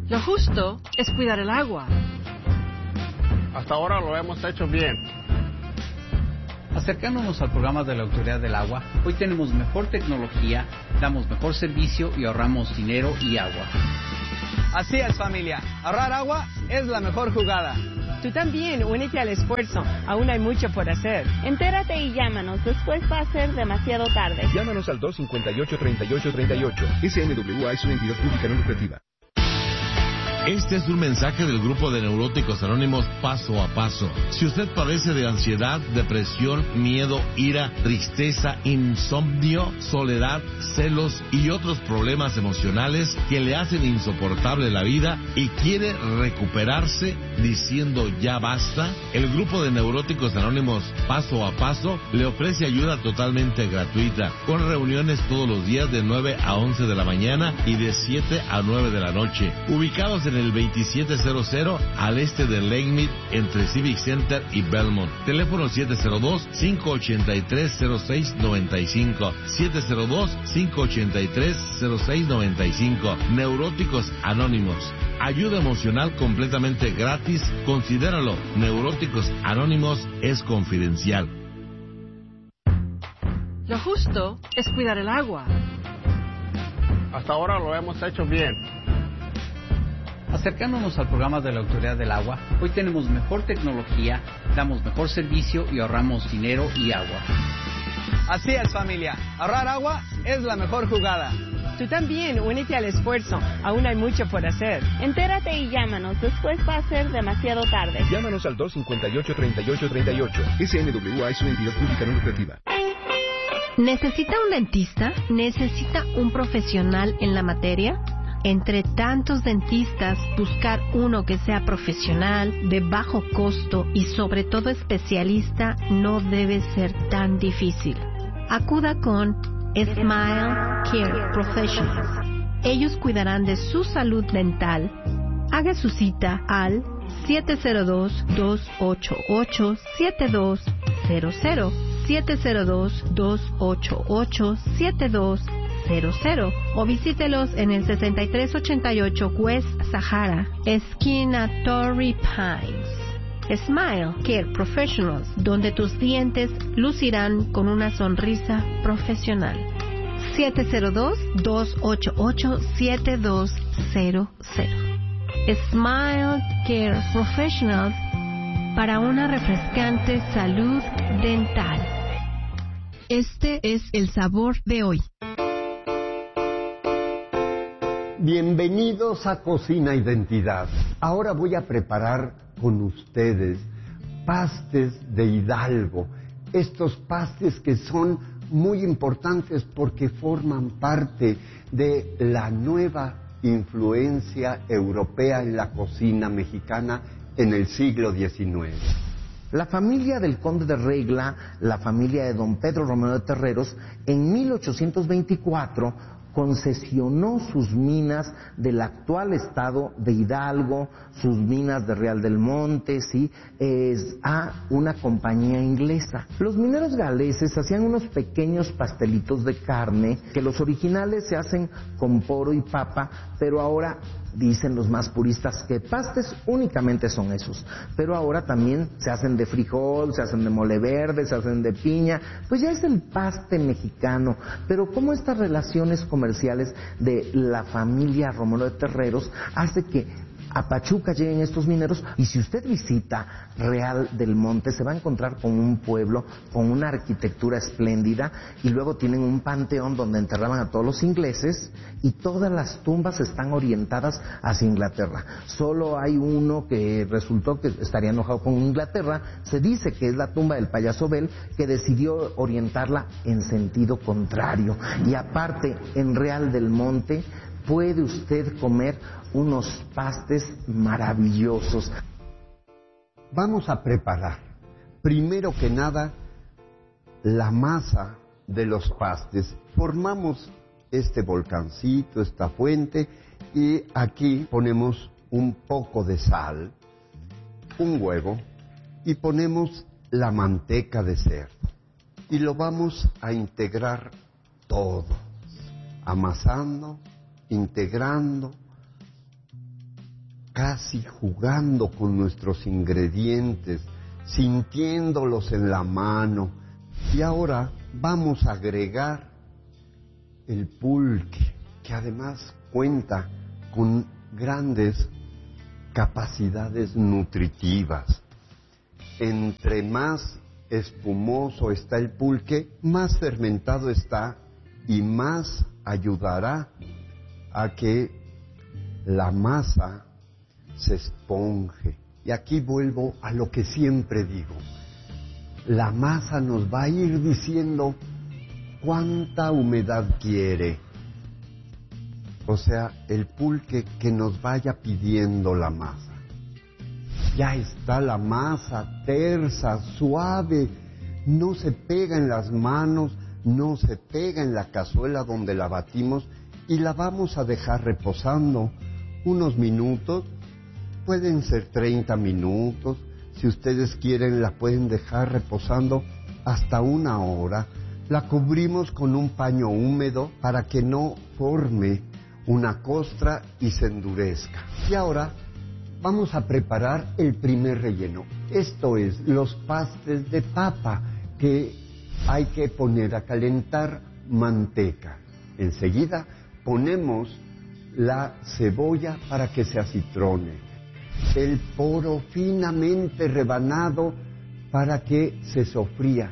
Lo justo es cuidar el agua. Hasta ahora lo hemos hecho bien. Acercándonos al programa de la Autoridad del Agua, hoy tenemos mejor tecnología, damos mejor servicio y ahorramos dinero y agua. Así es, familia. Ahorrar agua es la mejor jugada. Tú también, únete al esfuerzo. Aún hay mucho por hacer. Entérate y llámanos. Después va a ser demasiado tarde. Llámanos al 258-3838. SNWA es una entidad pública no lucrativa. Este es un mensaje del grupo de Neuróticos Anónimos Paso a Paso. Si usted padece de ansiedad, depresión, miedo, ira, tristeza, insomnio, soledad, celos y otros problemas emocionales que le hacen insoportable la vida y quiere recuperarse diciendo ya basta, el grupo de Neuróticos Anónimos Paso a Paso le ofrece ayuda totalmente gratuita, con reuniones todos los días de 9 a 11 de la mañana y de 7 a 9 de la noche, ubicados en el 2700 al este de Lakemead, entre Civic Center y Belmont. Teléfono 702-583-0695. 702-583-0695. Neuróticos Anónimos. Ayuda emocional completamente gratis. Considéralo. Neuróticos Anónimos es confidencial. Lo justo es cuidar el agua. Hasta ahora lo hemos hecho bien. Acercándonos al programa de la Autoridad del Agua, hoy tenemos mejor tecnología, damos mejor servicio y ahorramos dinero y agua. Así es, familia. Ahorrar agua es la mejor jugada. Tú también, únete al esfuerzo. Aún hay mucho por hacer. Entérate y llámanos. Después va a ser demasiado tarde. Llámanos al 258-3838. SNWA es una entidad pública no lucrativa. ¿Necesita un dentista? ¿Necesita un profesional en la materia? Entre tantos dentistas, buscar uno que sea profesional, de bajo costo y sobre todo especialista no debe ser tan difícil. Acuda con Smile Care Professionals. Ellos cuidarán de su salud dental. Haga su cita al 702-288-7200, 702-288-7200, o visítelos en el 6388 West Sahara, esquina Torrey Pines. Smile Care Professionals, donde tus dientes lucirán con una sonrisa profesional. 702-288-7200. Smile Care Professionals, para una refrescante salud dental. Este es el sabor de hoy. Bienvenidos a Cocina Identidad. Ahora voy a preparar con ustedes pastes de Hidalgo. Estos pastes que son muy importantes porque forman parte de la nueva influencia europea en la cocina mexicana en el siglo XIX. La familia del Conde de Regla, la familia de don Pedro Romero de Terreros, en 1824 concesionó sus minas del actual estado de Hidalgo, sus minas de Real del Monte, ¿sí? A una compañía inglesa. Los mineros galeses hacían unos pequeños pastelitos de carne, que los originales se hacen con poro y papa, pero ahora dicen los más puristas que pastes únicamente son esos, pero ahora también se hacen de frijol, se hacen de mole verde, se hacen de piña, pues ya es el paste mexicano. Pero como estas relaciones comerciales de la familia Romero de Terreros hace que a Pachuca lleguen estos mineros, y si usted visita Real del Monte se va a encontrar con un pueblo con una arquitectura espléndida, y luego tienen un panteón donde enterraban a todos los ingleses, y todas las tumbas están orientadas hacia Inglaterra. Solo hay uno que resultó que estaría enojado con Inglaterra, se dice que es la tumba del payaso Bell, que decidió orientarla en sentido contrario. Y aparte, en Real del Monte puede usted comer unos pastes maravillosos. Vamos a preparar, primero que nada, la masa de los pastes. Formamos este volcancito, esta fuente, y aquí ponemos un poco de sal, un huevo, y ponemos la manteca de cerdo. Y lo vamos a integrar todo, amasando, integrando, casi jugando con nuestros ingredientes, sintiéndolos en la mano. Y ahora vamos a agregar el pulque, que además cuenta con grandes capacidades nutritivas. Entre más espumoso está el pulque, más fermentado está y más ayudará a que la masa se esponje. Y aquí vuelvo a lo que siempre digo. La masa nos va a ir diciendo cuánta humedad quiere. O sea, el pulque que nos vaya pidiendo la masa. Ya está la masa tersa, suave, no se pega en las manos, no se pega en la cazuela donde la batimos y la vamos a dejar reposando unos minutos, pueden ser 30 minutos, si ustedes quieren la pueden dejar reposando hasta 1 hora. La cubrimos con un paño húmedo para que no forme una costra y se endurezca. Y ahora vamos a preparar el primer relleno. Esto es los pastes de papa que hay que poner a calentar manteca. Enseguida ponemos la cebolla para que se acitrone, el poro finamente rebanado para que se sofría.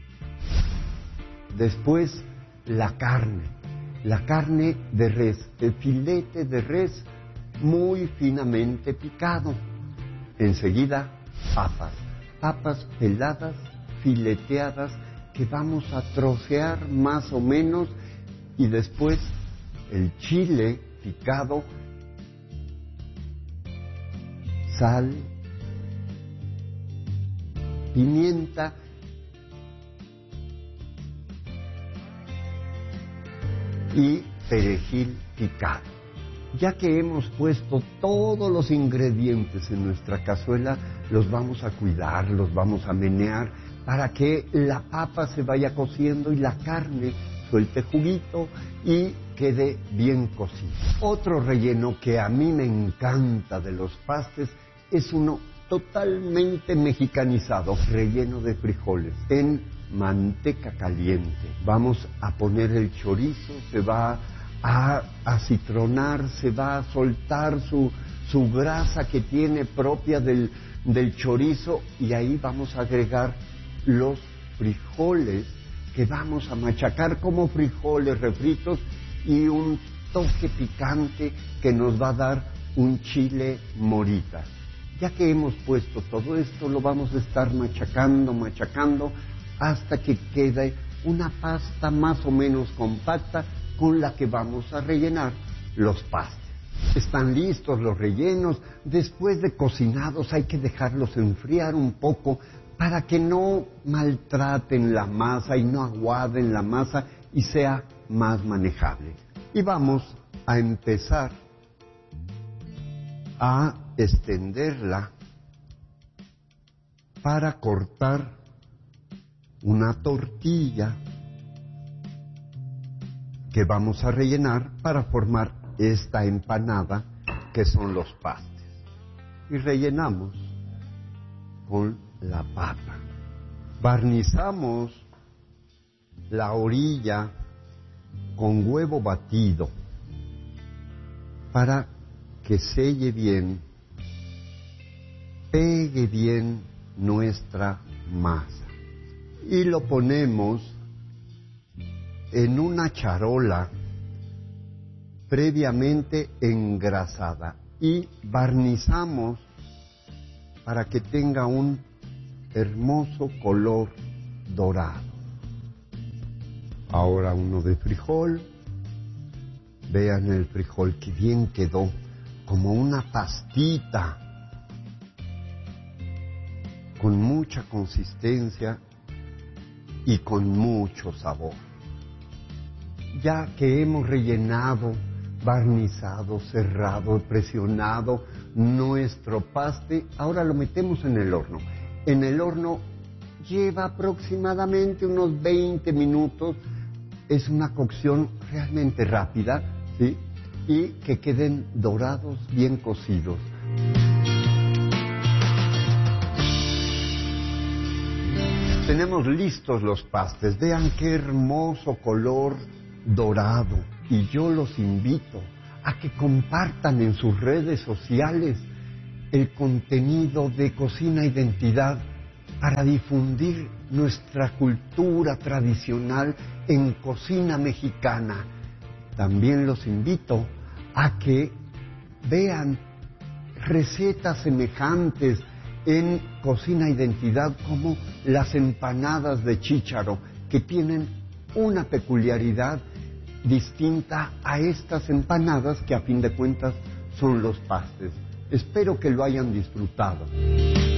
Después la carne de res, el filete de res muy finamente picado. Enseguida papas peladas, fileteadas, que vamos a trocear más o menos, y después el chile picado, sal, pimienta y perejil picado. Ya que hemos puesto todos los ingredientes en nuestra cazuela, los vamos a cuidar, los vamos a menear para que la papa se vaya cociendo y la carne suelte juguito y quede bien cocido. Otro relleno que a mí me encanta de los pastes es uno totalmente mexicanizado, relleno de frijoles en manteca caliente. Vamos a poner el chorizo, se va a acitronar, se va a soltar su grasa que tiene propia del chorizo, y ahí vamos a agregar los frijoles que vamos a machacar como frijoles refritos y un toque picante que nos va a dar un chile morita. Ya que hemos puesto todo esto, lo vamos a estar machacando hasta que quede una pasta más o menos compacta con la que vamos a rellenar los pastes. Están listos los rellenos. Después de cocinados hay que dejarlos enfriar un poco para que no maltraten la masa y no aguaden la masa y sea más manejable. Y vamos a empezar a extenderla para cortar una tortilla que vamos a rellenar para formar esta empanada que son los pastes. Y rellenamos con la papa. Barnizamos la orilla con huevo batido para que selle bien, pegue bien nuestra masa. Y lo ponemos en una charola previamente engrasada y barnizamos para que tenga un hermoso color dorado. Ahora uno de frijol. Vean el frijol que bien quedó, como una pastita, con mucha consistencia y con mucho sabor. Ya que hemos rellenado, barnizado, cerrado, presionado nuestro paste, ahora lo metemos en el horno. En el horno lleva aproximadamente unos 20 minutos. Es una cocción realmente rápida, ¿sí? Y que queden dorados, bien cocidos. Tenemos listos los pastes. Vean qué hermoso color dorado. Y yo los invito a que compartan en sus redes sociales el contenido de Cocina Identidad para difundir nuestra cultura tradicional en cocina mexicana. También los invito a que vean recetas semejantes en Cocina Identidad, como las empanadas de chícharo, que tienen una peculiaridad distinta a estas empanadas que a fin de cuentas son los pastes. Espero que lo hayan disfrutado.